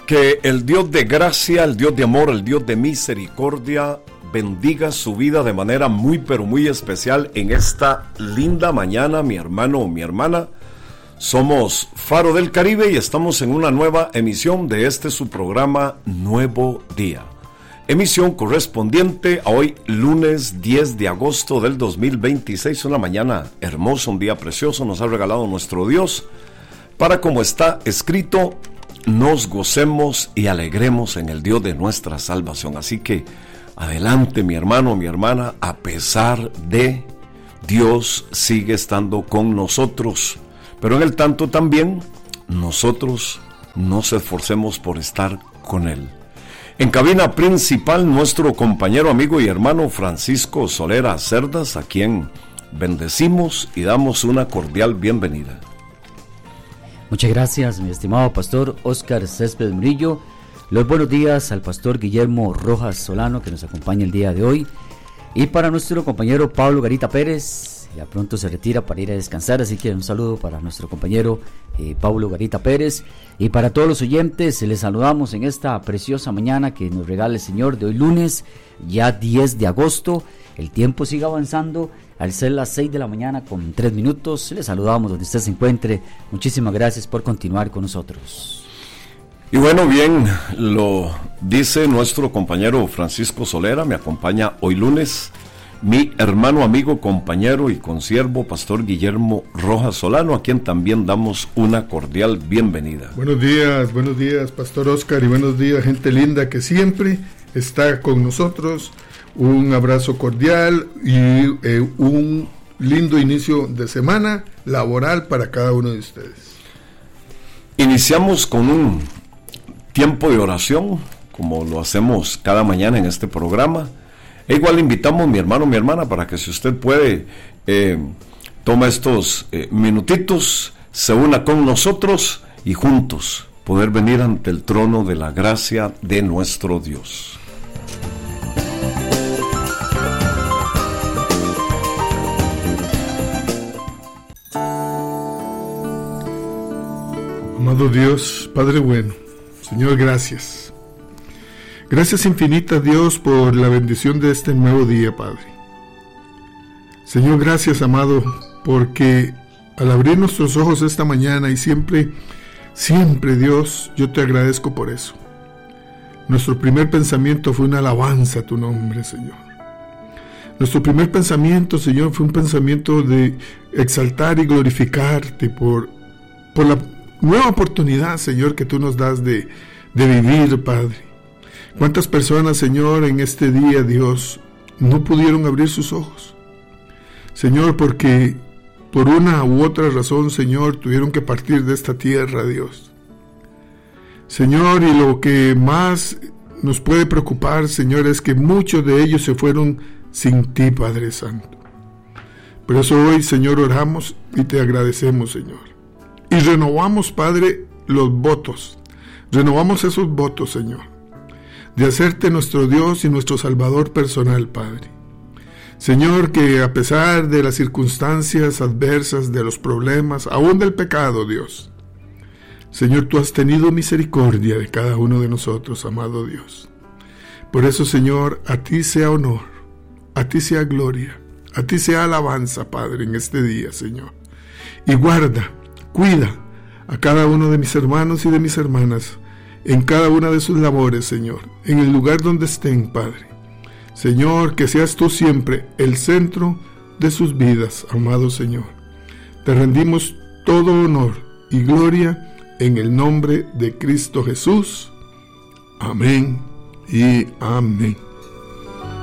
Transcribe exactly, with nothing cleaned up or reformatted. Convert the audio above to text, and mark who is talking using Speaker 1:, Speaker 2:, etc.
Speaker 1: Que el Dios de gracia, el Dios de amor, el Dios de misericordia bendiga su vida de manera muy pero muy especial en esta linda mañana, mi hermano o mi hermana. Somos Faro del Caribe y estamos en una nueva emisión de este su programa Nuevo Día. Emisión correspondiente a hoy, lunes diez de agosto del dos mil veintiséis, una mañana hermosa, un día precioso nos ha regalado nuestro Dios para, como está escrito, nos gocemos y alegremos en el Dios de nuestra salvación. Así que adelante, mi hermano, mi hermana, a pesar de, Dios sigue estando con nosotros, pero en el tanto también nosotros nos esforcemos por estar con Él. En cabina principal, nuestro compañero, amigo y hermano Francisco Solera Cerdas, a quien bendecimos y damos una cordial bienvenida.
Speaker 2: Muchas gracias, mi estimado pastor Óscar Céspedes Murillo. Los buenos días al pastor Guillermo Rojas Solano, que nos acompaña el día de hoy. Y para nuestro compañero Pablo Garita Pérez, ya pronto se retira para ir a descansar, así que un saludo para nuestro compañero eh, Pablo Garita Pérez. Y para todos los oyentes, les saludamos en esta preciosa mañana que nos regala el Señor de hoy lunes, ya diez de agosto. El tiempo sigue avanzando, al ser las seis de la mañana con tres minutos, les saludamos donde usted se encuentre. Muchísimas gracias por continuar con nosotros.
Speaker 1: Y bueno, bien, lo dice nuestro compañero Francisco Solera, me acompaña hoy lunes mi hermano, amigo, compañero y consiervo, pastor Guillermo Rojas Solano, a quien también damos una cordial bienvenida.
Speaker 3: Buenos días, buenos días, pastor Óscar, y buenos días, gente linda que siempre está con nosotros. Un abrazo cordial y eh, un lindo inicio de semana laboral para cada uno de ustedes.
Speaker 1: Iniciamos con un tiempo de oración, como lo hacemos cada mañana en este programa. E igual invitamos, mi hermano, mi hermana, para que si usted puede, eh, toma estos eh, minutitos, se una con nosotros y juntos poder venir ante el trono de la gracia de nuestro Dios.
Speaker 3: Amado Dios, Padre bueno, Señor, gracias. Gracias infinitas, Dios, por la bendición de este nuevo día, Padre. Señor, gracias, amado, porque al abrir nuestros ojos esta mañana y siempre, siempre, Dios, yo te agradezco por eso. Nuestro primer pensamiento fue una alabanza a tu nombre, Señor. Nuestro primer pensamiento, Señor, fue un pensamiento de exaltar y glorificarte por, por la nueva oportunidad, Señor, que tú nos das de, de vivir, Padre. ¿Cuántas personas, Señor, en este día, Dios, no pudieron abrir sus ojos? Señor, porque por una u otra razón, Señor, tuvieron que partir de esta tierra, Dios. Señor, y lo que más nos puede preocupar, Señor, es que muchos de ellos se fueron sin ti, Padre Santo. Por eso hoy, Señor, oramos y te agradecemos, Señor. Y renovamos, Padre, los votos. Renovamos esos votos, Señor, de hacerte nuestro Dios y nuestro Salvador personal, Padre. Señor, que a pesar de las circunstancias adversas, de los problemas, aún del pecado, Dios, Señor, tú has tenido misericordia de cada uno de nosotros, amado Dios. Por eso, Señor, a ti sea honor, a ti sea gloria, a ti sea alabanza, Padre, en este día, Señor. Y guarda, cuida a cada uno de mis hermanos y de mis hermanas en cada una de sus labores, Señor, en el lugar donde estén, Padre. Señor, que seas tú siempre el centro de sus vidas, amado Señor. Te rendimos todo honor y gloria en el nombre de Cristo Jesús. Amén y amén.